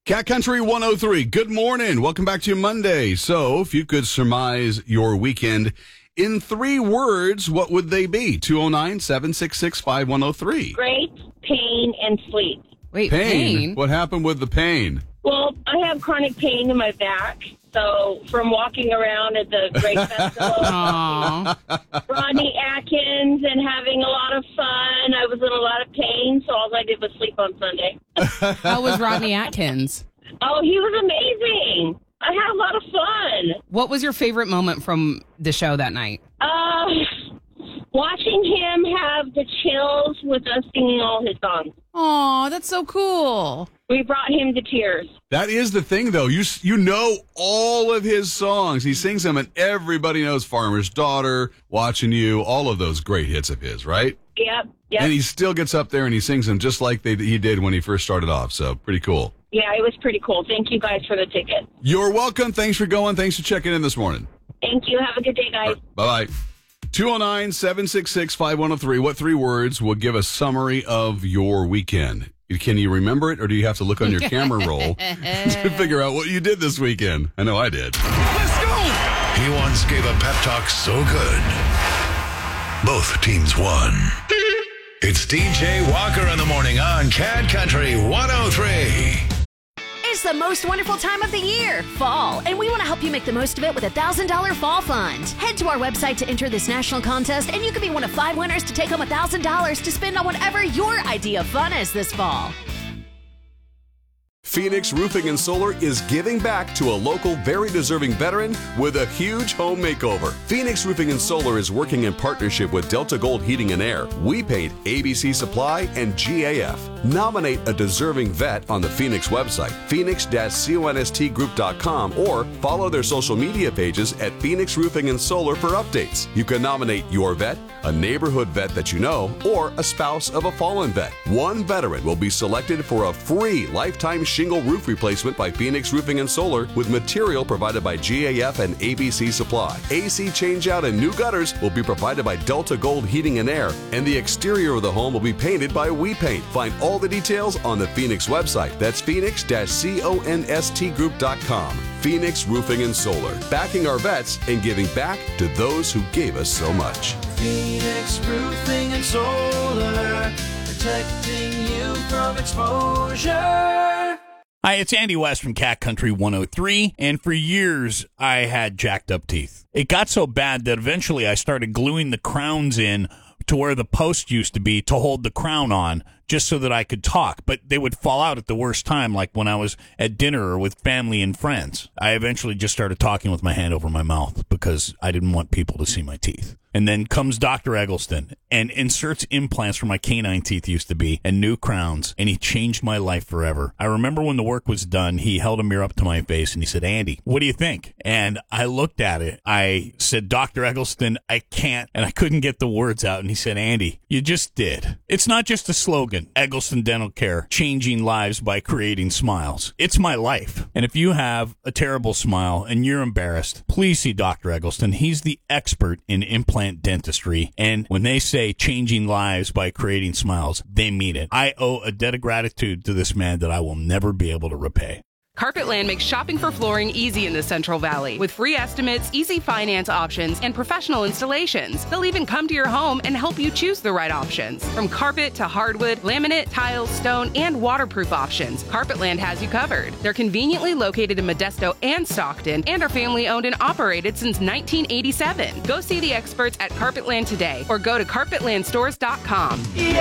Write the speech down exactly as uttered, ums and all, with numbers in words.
Cat Country one oh three, good morning. Welcome back to Monday. So, if you could surmise your weekend in three words, what would they be? two oh nine, seven six six, five one oh three. Great, pain, and sleep. Wait, Pain. pain? What happened with the pain? Well, I have chronic pain in my back, so from walking around at the Great Festival, Aw. Rodney Atkins, and having a lot of fun, I was in a lot of pain, so all I did was sleep on Sunday. How was Rodney Atkins? Oh, he was amazing. I had a lot of fun. What was your favorite moment from the show that night? Uh, watching him have the chills with us singing all his songs. Oh, that's so cool. We brought him to tears. That is the thing, though. You you know all of his songs. He sings them, and everybody knows Farmer's Daughter, Watching You, all of those great hits of his, right? Yep, yep. And he still gets up there and he sings them just like they, he did when he first started off. So, pretty cool. Yeah, it was pretty cool. Thank you guys for the ticket. You're welcome. Thanks for going. Thanks for checking in this morning. Thank you. Have a good day, guys. Bye-bye. two oh nine, seven six six, five one oh three. What three words will give a summary of your weekend? Can you remember it, or do you have to look on your camera roll to figure out what you did this weekend? I know I did. Let's go! He once gave a pep talk so good, both teams won. It's D J Walker in the morning on Cat Country one oh three. It's the most wonderful time of the year, fall, and we want to help you make the most of it with a one thousand dollars Fall Fund. Head to our website to enter this national contest, and you could be one of five winners to take home one thousand dollars to spend on whatever your idea of fun is this fall. Phoenix Roofing and Solar is giving back to a local, very deserving veteran with a huge home makeover. Phoenix Roofing and Solar is working in partnership with Delta Gold Heating and Air, We Paint, A B C Supply, and G A F. Nominate a deserving vet on the Phoenix website, phoenix dash const group dot com, or follow their social media pages at Phoenix Roofing and Solar for updates. You can nominate your vet, a neighborhood vet that you know, or a spouse of a fallen vet. One veteran will be selected for a free lifetime shingle roof replacement by Phoenix Roofing and Solar with material provided by G A F and A B C Supply. A C changeout and new gutters will be provided by Delta Gold Heating and Air, and the exterior of the home will be painted by We Paint. Find all the details on the Phoenix website. That's phoenix dash const group dot com. Phoenix Roofing and Solar, backing our vets and giving back to those who gave us so much. Phoenix Roofing and Solar, protecting you from exposure. Hi, it's Andy West from Cat Country one oh three, and for years I had jacked up teeth. It got so bad that eventually I started gluing the crowns in to where the post used to be to hold the crown on, just so that I could talk, but they would fall out at the worst time, like when I was at dinner or with family and friends. I eventually just started talking with my hand over my mouth because I didn't want people to see my teeth. And then comes Doctor Eggleston and inserts implants where my canine teeth used to be and new crowns, and he changed my life forever. I remember when the work was done, he held a mirror up to my face and he said, "Andy, what do you think?" And I looked at it. I said, "Doctor Eggleston, I can't." And I couldn't get the words out. And he said, "Andy, you just did. It's not just a slogan. Eggleston Dental Care, changing lives by creating smiles. It's my life. And if you have a terrible smile and you're embarrassed, please see Doctor Eggleston. He's the expert in implant dentistry, and when they say changing lives by creating smiles, they mean it. I owe a debt of gratitude to this man that I will never be able to repay. Carpetland makes shopping for flooring easy in the Central Valley with free estimates, easy finance options, and professional installations. They'll even come to your home and help you choose the right options. From carpet to hardwood, laminate, tile, stone, and waterproof options, Carpetland has you covered. They're conveniently located in Modesto and Stockton and are family owned and operated since nineteen eighty-seven. Go see the experts at Carpetland today or go to carpetland stores dot com. Yeah!